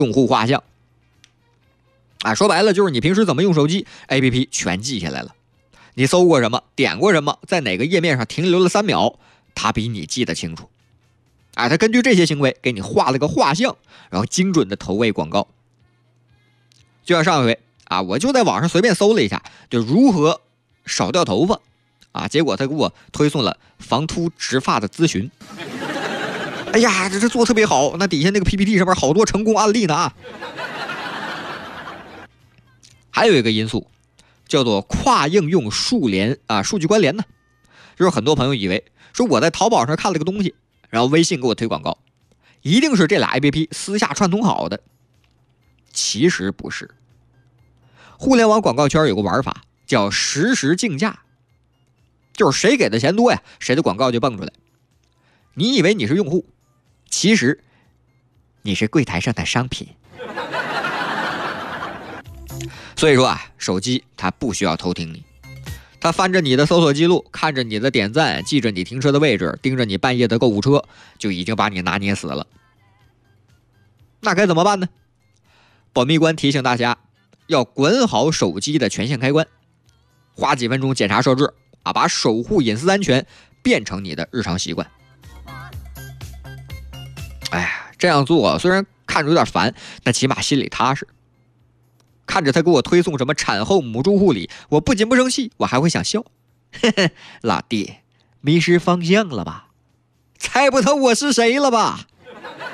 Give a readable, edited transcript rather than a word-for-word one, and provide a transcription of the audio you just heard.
用户画像。说白了就是你平时怎么用手机 ，APP 全记下来了。你搜过什么，点过什么，在哪个页面上停留了3秒，它比你记得清楚。它根据这些行为给你画了个画像，然后精准的投喂广告。就像上一回我就在网上随便搜了一下，就如何少掉头发结果他给我推送了防秃植发的咨询。哎呀，这做特别好，那底下那个 PPT 上面好多成功案例呢还有一个因素叫做跨应用数据关联呢，就是很多朋友以为说我在淘宝上看了个东西，然后微信给我推广告，一定是这俩 APP 私下串通好的。其实不是。互联网广告圈有个玩法叫实时竞价，就是谁给的钱多呀，谁的广告就蹦出来。你以为你是用户，其实你是柜台上的商品。所以说手机它不需要偷听你，它翻着你的搜索记录，看着你的点赞，记着你停车的位置，盯着你半夜的购物车，就已经把你拿捏死了。那该怎么办呢？保密官提醒大家要管好手机的权限开关，花几分钟检查设置把守护隐私安全变成你的日常习惯。这样做虽然看着有点烦，但起码心里踏实。看着他给我推送什么产后母猪护理，我不仅不生气，我还会想笑。老弟，迷失方向了吧？猜不透我是谁了吧？